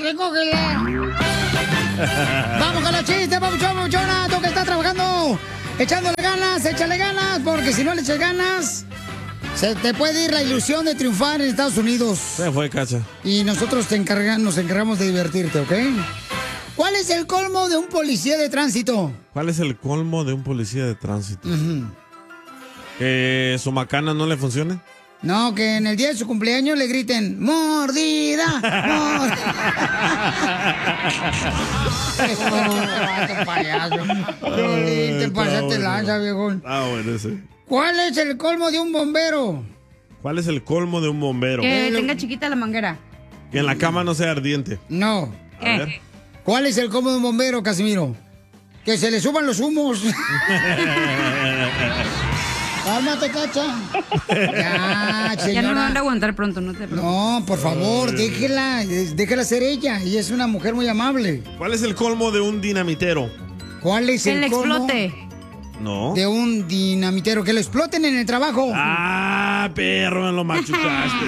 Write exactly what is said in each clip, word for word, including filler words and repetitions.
recógela. Vamos con los chistes, papuchón, papuchona. Tú que estás trabajando, echándole ganas, échale ganas, porque si no le echas ganas, se te puede ir la ilusión de triunfar en Estados Unidos. Se fue, Cacha. Y nosotros te encargan, nos encargamos de divertirte, ¿ok? ¿Cuál es el colmo de un policía de tránsito? ¿Cuál es el colmo de un policía de tránsito? Uh-huh. ¿Que su macana no le funcione? No, que en el día de su cumpleaños le griten ¡Mordida! ¡Mordida! ¡Qué payaso! Violín, te pasaste lanza, viejón. Ah, bueno, sí. ¿Cuál es el colmo de un bombero? ¿Cuál es el colmo de un bombero? Que tenga chiquita la manguera. Que en la cama no sea ardiente. No. A ver. ¿Cuál es el colmo de un bombero, Casimiro? Que se le suban los humos. Cálmate, Cacha. Ya, señora. Ya no me van a aguantar pronto, no te preocupes. No, por favor, déjela, déjela ser ella. Ella es una mujer muy amable. ¿Cuál es el colmo de un dinamitero? ¿Cuál es Que el le colmo explote. No. de un dinamitero? Que lo exploten en el trabajo. Ah, perro, me lo machucaste.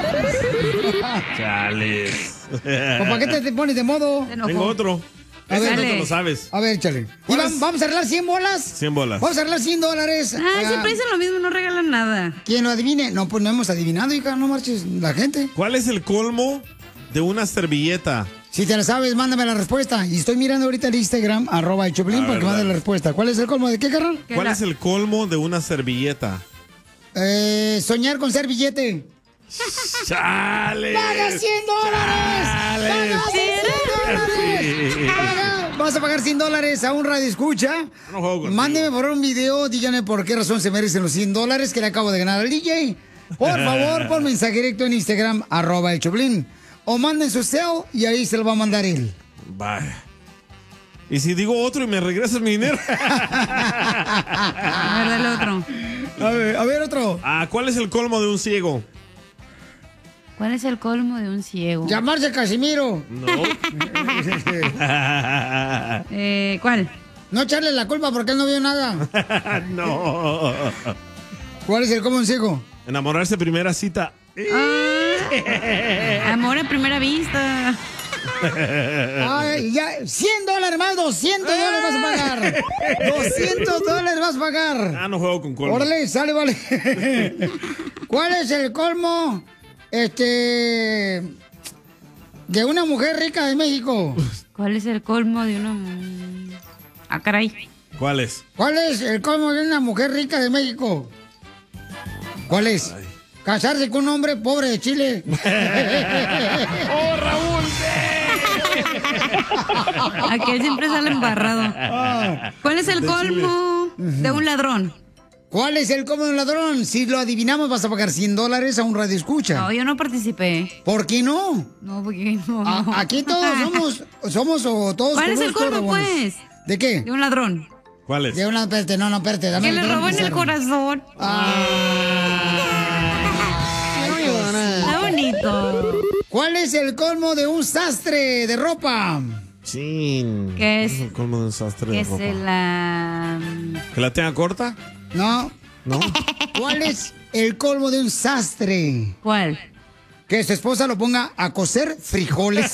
Chales. ¿O para qué te, te pones de modo? Tengo otro. A Ese ver, no te lo sabes. A ver, échale. ¿Y vamos, vamos a arreglar cien bolas? cien bolas. Vamos a arreglar cien dólares. Ah, siempre dicen lo mismo, no regalan nada. ¿Quién lo adivine? No, pues no hemos adivinado, hija, no marches la gente. ¿Cuál es el colmo de una servilleta? Si te la sabes, mándame la respuesta. Y estoy mirando ahorita el Instagram, arroba el Choplin, Ah, para que ¿verdad? mande la respuesta. ¿Cuál es el colmo de qué, carnal? ¿Cuál es el colmo de una servilleta? Eh, soñar con ser billete. ¡Chale! ¡Paga cien dólares! ¡Paga cien dólares! ¡Paga! Vas a pagar cien dólares a un radio escucha. No juego contigo. Mándeme por un video, díganme por qué razón se merecen los cien dólares que le acabo de ganar al D J. Por favor, por mensaje directo en Instagram, arroba el Choplin. O manden su cel y ahí se lo va a mandar él. Vaya. ¿Y si digo otro y me regresas mi dinero? A ver, dale otro. A ver, a ver otro. Ah, ¿cuál es el colmo de un ciego? ¿Cuál es el colmo de un ciego? Llamarse Casimiro. No. eh, ¿Cuál? No echarle la culpa porque él no vio nada. No. ¿Cuál es el colmo de un ciego? Enamorarse primera cita. Ah, amor a primera vista. Ay, ya, cien dólares más, doscientos dólares vas a pagar. doscientos dólares vas a pagar. Ah, no juego con colmo. Órale, sale, vale. ¿Cuál es el colmo, este, de una mujer rica de México? ¿Cuál es el colmo de una... Ah, caray. ¿Cuál es? ¿Cuál es el colmo de una mujer rica de México? ¿Cuál es? Ay. Casarse con un hombre pobre de Chile. ¡Oh, Raúl! Aquel siempre sale embarrado. ¿Cuál es el De colmo de un ladrón? ¿Cuál es el colmo de un ladrón? Si lo adivinamos vas a pagar cien dólares a un radio escucha. No, yo no participé. ¿Por qué no? No, porque no. A- aquí todos somos, somos o todos. ¿Cuál es el corruptos, colmo, rabones. pues? ¿De qué? De un ladrón. ¿Cuál es? De una, espérate, no, no, espérate. Dame Que le dame roban el pizarra. corazón. Está bonito. ¿Cuál es el colmo de un sastre de ropa? Chin. ¿Qué es? el colmo de un sastre Que de es ropa? la... ¿Que la tenga corta? No. No. ¿Cuál es el colmo de un sastre? ¿Cuál? Que su esposa lo ponga a cocer frijoles.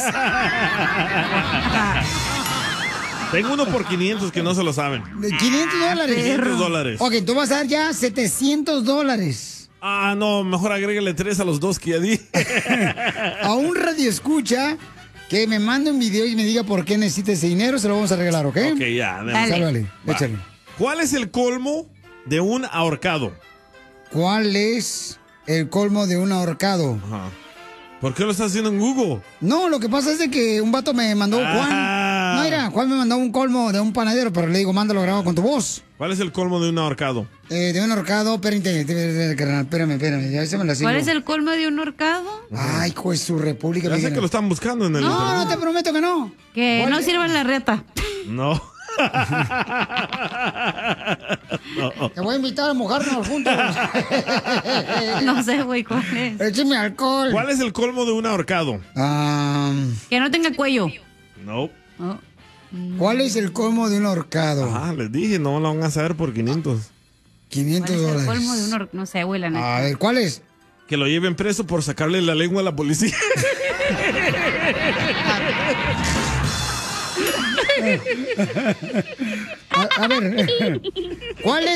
Tengo uno por quinientos que no se lo saben. De quinientos dólares. quinientos dólares. Ok, tú vas a dar ya setecientos dólares. Ah, no, mejor agrégale tres a los dos que ya di. A un radio escucha que me mande un video y me diga por qué necesita ese dinero, se lo vamos a regalar, ¿ok? Ok, ya. Dale. Sálvale, Va. échale. ¿Cuál es el colmo de un ahorcado? ¿Cuál es el colmo de un ahorcado? Ajá. ¿Por qué lo estás haciendo en Google? No, lo que pasa es de que un vato me mandó, Juan. Ah. No, mira, Juan me mandó un colmo de un panadero, pero le digo, mándalo grabado con tu voz. ¿Cuál es el colmo de un ahorcado? Eh, de un ahorcado, espérame, espérame, espérame, espérame, ya se me la sigo. ¿Cuál es el colmo de un horcado? Ay, pues su república. Ya sé mexicana. que lo están buscando en el No, internet. no te prometo que no. Que ¿Cuál no es? sirva la reta. No. No. Te voy a invitar a mojarnos juntos. No sé, güey, ¿cuál es? Écheme alcohol. ¿Cuál es el colmo de un ahorcado? Ah, Que no tenga cuello. No. Oh. ¿Cuál es el colmo de un ahorcado? Ah, les dije, no lo van a saber por quinientos. quinientos ¿Cuál es el dólares. colmo de un hor- No sé, güey, la neta. A ver, ¿cuál es? Que lo lleven preso por sacarle la lengua a la policía. A, a ver, ¿cuál es